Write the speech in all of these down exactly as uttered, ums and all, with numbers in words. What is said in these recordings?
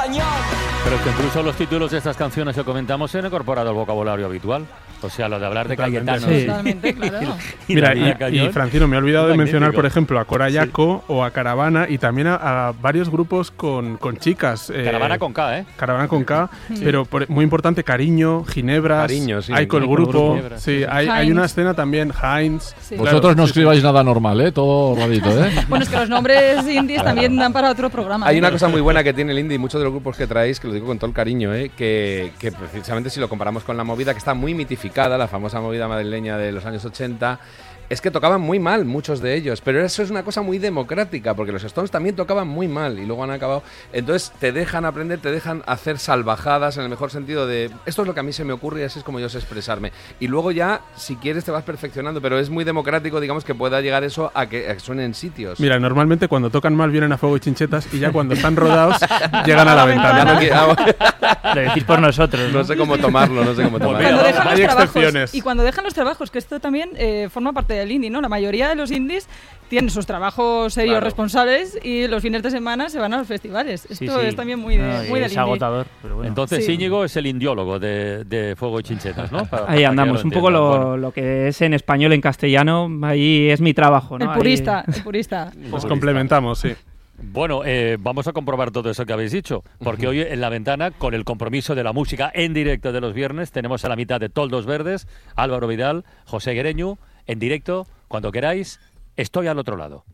cañón. Pero que incluso los títulos de estas canciones que comentamos se han incorporado al vocabulario habitual. O sea, lo de hablar de Cayetano. Sí. Totalmente, claro. y Mira, y, y, y Francino, me he olvidado de Magnífico. mencionar, por ejemplo, a Cora Yaco Sí. o a Caravana y también a, a varios grupos con, con chicas. eh, Caravana con K, ¿eh? Caravana con K, Sí. pero por- muy importante, Cariño, Ginebras, Cariño, sí. Aiko el Aiko el grupo. grupo. Sí, hay, hay Heinz. una escena también, Heinz. Sí. Claro, Vosotros no sí, sí. escribáis nada normal, ¿eh? Todo rarito, ¿eh? Bueno, es que los nombres indies también dan para otro programa. Hay ¿eh? una cosa muy buena que tiene el indie y muchos de los grupos que traéis, que lo digo con todo el cariño, ¿eh? que, que precisamente si lo comparamos con la movida, que está muy mitificada, la famosa movida madrileña de los años ochenta, es que tocaban muy mal muchos de ellos, pero eso es una cosa muy democrática, porque los Stones también tocaban muy mal y luego han acabado. Entonces te dejan aprender, te dejan hacer salvajadas en el mejor sentido de esto es lo que a mí se me ocurre y así es como yo sé expresarme. Y luego ya, si quieres, te vas perfeccionando, pero es muy democrático, digamos, que pueda llegar eso a que, a que suene en sitios. Mira, normalmente cuando tocan mal vienen a Fuego y Chinchetas y ya cuando están rodados llegan a la Ya ventana. no quiero- ah, Lo decís por nosotros, ¿no? no sé cómo tomarlo, no sé cómo tomarlo. Cuando Mira, dejan hay los trabajos, excepciones. y cuando dejan los trabajos, que esto también eh, forma parte del indie, ¿no? La mayoría de los indies tienen sus trabajos serios, Claro. responsables, y los fines de semana se van a los festivales. Sí, Esto sí. es también muy, de, No, y muy del es indie. agotador, pero bueno. Entonces Sí. Íñigo es el indiólogo de, de Fuego y Chinchetas, ¿no? Para- para Ahí que andamos, lo un poco entiendan. lo, Bueno, lo que es en español, en castellano, ahí es mi trabajo, ¿no? El Ahí- purista, el purista. Nos complementamos, sí. Bueno, eh, vamos a comprobar todo eso que habéis dicho, porque hoy en La Ventana, con el compromiso de la música en directo de los viernes, tenemos a la mitad de Toldos Verdes, Álvaro Vidal, José Guereñu, en directo, cuando queráis, estoy al otro lado.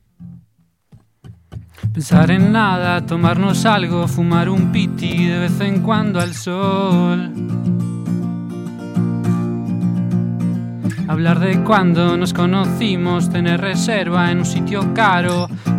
Pensar en nada, tomarnos algo, fumar un piti de vez en cuando al sol. Hablar de cuando nos conocimos, tener reserva en un sitio caro.